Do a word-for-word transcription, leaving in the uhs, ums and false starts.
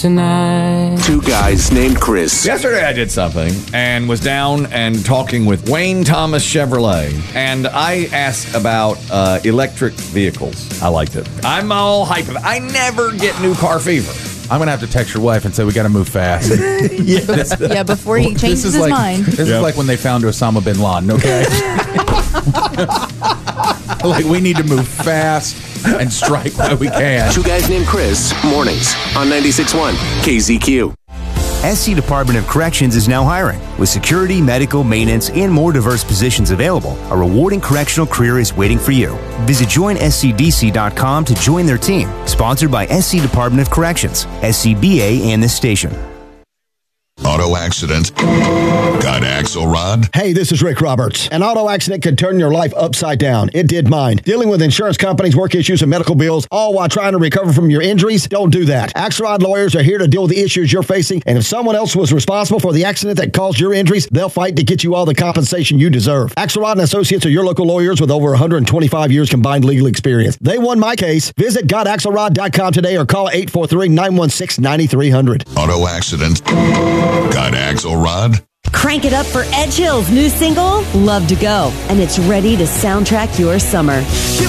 Tonight. Two guys named Chris. Yesterday I did something and was down and talking with Wayne Thomas Chevrolet, and I asked about uh, electric vehicles. I liked it. I'm all hype. I never get new car fever. I'm going to have to text your wife and say we got to move fast. yeah. yeah, before he changes his like, mind. This yep. is like when they found Osama bin Laden, okay? Like, we need to move fast and strike while we can. Two guys named Chris, mornings on ninety-six point one K Z Q. S C Department of Corrections is now hiring. With security, medical, maintenance, and more diverse positions available, a rewarding correctional career is waiting for you. Visit join S C D C dot com to join their team. Sponsored by S C Department of Corrections, S C B A, and this station. Auto accident. Got Axelrod? Hey, this is Rick Roberts. An auto accident could turn your life upside down. It did mine. Dealing with insurance companies, work issues, and medical bills, all while trying to recover from your injuries? Don't do that. Axelrod lawyers are here to deal with the issues you're facing, and if someone else was responsible for the accident that caused your injuries, they'll fight to get you all the compensation you deserve. Axelrod and Associates are your local lawyers with over one hundred twenty-five years combined legal experience. They won my case. Visit got axelrod dot com today or call eight four three, nine one six, nine three zero zero. Auto accident. Got Axelrod? Crank it up for Edge Hill's new single, Love to Go, and it's ready to soundtrack your summer.